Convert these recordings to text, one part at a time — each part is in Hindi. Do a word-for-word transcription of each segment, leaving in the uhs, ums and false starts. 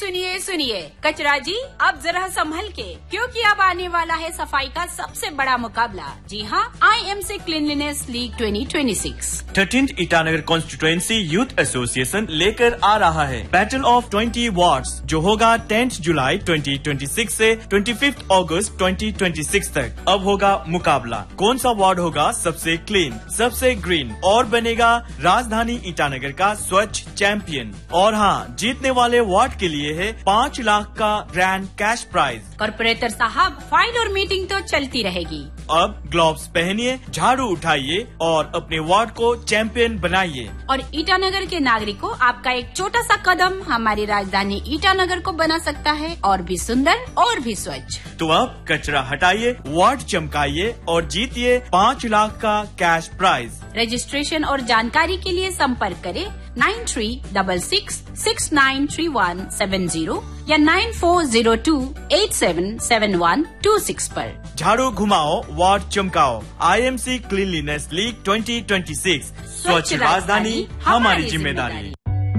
सुनिए सुनिए कचरा जी, अब जरा संभल के, क्योंकि अब आने वाला है सफाई का सबसे बड़ा मुकाबला। जी हाँ, I M C cleanliness league twenty twenty six. Thirteenth Itanagar constituency youth association लेकर आ रहा है बैटल ऑफ ट्वेंटी वार्ड्स, जो होगा टेंथ जुलाई ट्वेंटी ट्वेंटी सिक्स से पच्चीस अगस्त ट्वेंटी ट्वेंटी सिक्स तक। अब होगा मुकाबला, कौन सा वार्ड होगा सबसे क्लीन, सबसे ग्रीन और बनेगा राजधानी ईटानगर का स्वच्छ चैंपियन। और हाँ, जीतने वाले वार्ड के लिए है पाँच लाख का ग्रैंड कैश प्राइज। कॉर्पोरेटर साहब, फाइल और मीटिंग तो चलती रहेगी। अब ग्लव्स पहनिए, झाड़ू उठाइए और अपने वार्ड को चैंपियन बनाइए। और ईटानगर के नागरिकों, आपका एक छोटा सा कदम हमारी राजधानी ईटानगर को बना सकता है और भी सुंदर और भी स्वच्छ। तो अब कचरा हटाइए, वार्ड चमकाइए और जीतिए पाँच लाख का कैश प्राइज। रजिस्ट्रेशन और जानकारी के लिए संपर्क करें nine three double six six nine three one seven zero या nine four zero to eight seven seven one two six पर। झाड़ू घुमाओ, ward चमकाओ। I M C cleanliness league twenty twenty six, स्वच्छ राजधानी हमारी जिम्मेदारी।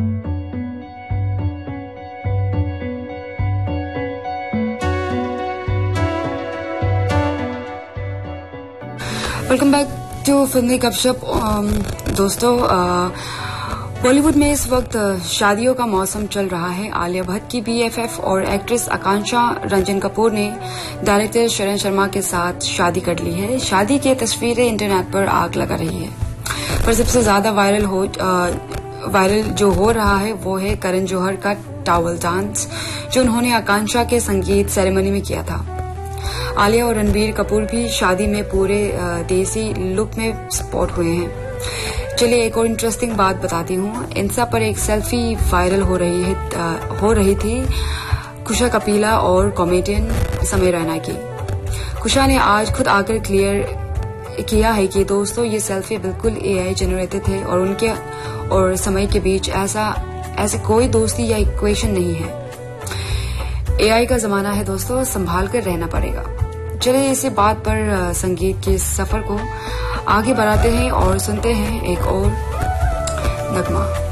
वेलकम बैक टू फिल्मी गपशप। दोस्तों, बॉलीवुड में इस वक्त शादियों का मौसम चल रहा है। आलिया भट्ट की बीएफएफ और एक्ट्रेस आकांक्षा रंजन कपूर ने डायरेक्टर शरण शर्मा के साथ शादी कर ली है। शादी की तस्वीरें इंटरनेट पर आग लगा रही है, पर सबसे ज्यादा वायरल हो वायरल जो हो रहा है वो है करण जौहर का टॉवल डांस, जो उन्होंने आकांक्षा के संगीत सेरेमनी में किया था। आलिया और रणबीर कपूर भी शादी में पूरे देसी लुक में स्पॉट हुए हैं। चलिए एक और इंटरेस्टिंग बात बताती हूँ। इंस्टा पर एक सेल्फी वायरल हो रही है हो रही थी कुशा कपिला और कॉमेडियन समय रैना की। कुशा ने आज खुद आकर क्लियर किया है कि दोस्तों, ये सेल्फी बिल्कुल एआई जनरेटेड थे और उनके और समय के बीच ऐसा ऐसे कोई दोस्ती या इक्वेशन नहीं है। एआई का जमाना है दोस्तों, संभाल कर रहना पड़ेगा। चलिए इसी बात पर संगीत के सफर को आगे बढ़ाते हैं और सुनते हैं एक और नगमा।